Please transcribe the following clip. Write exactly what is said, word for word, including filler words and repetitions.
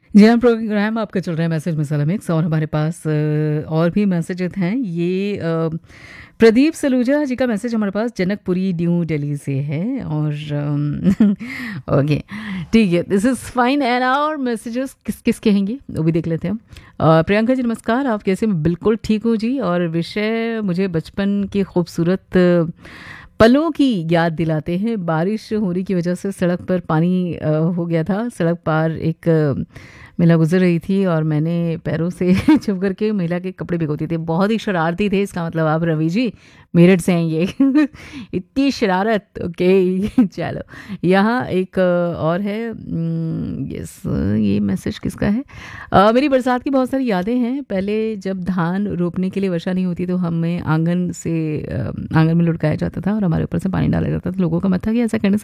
जी हाँ, प्रोग्राम आपका चल रहा है मैसेज मसाला मिक्स और हमारे पास अ, और भी मैसेजेस हैं। ये अ, प्रदीप सलूजा जी का मैसेज हमारे पास जनकपुरी न्यू दिल्ली से है और अम, ओके, ठीक है, दिस इज़ फाइन। एंड और मैसेजेस किस किस के हैंगे वो भी देख लेते हैं हम। अ, प्रियंका जी नमस्कार, आप कैसे? मैं बिल्कुल ठीक हूँ जी। और विषय मुझे बचपन की खूबसूरत अ, पलों की याद दिलाते हैं। बारिश होने की वजह से सड़क पर पानी अ, हो गया था। सड़क पार एक अ, महिला गुजर रही थी और मैंने पैरों से छुप करके महिला के कपड़े भिगोती थी। बहुत ही शरारती थे, इसका मतलब आप रवि जी मेरठ से हैं ये। इतनी शरारत, ओके। चलो, यहाँ एक अ, और है। यस, ये मैसेज किसका है? अ, मेरी बरसात की बहुत सारी यादें हैं। पहले जब धान रोपने के लिए वर्षा नहीं होती तो हमें आंगन से अ, आंगन में लुढ़काया जाता था और हमारे ऊपर से पानी डाला जाता था। लोगों का मत था कि ऐसा करने से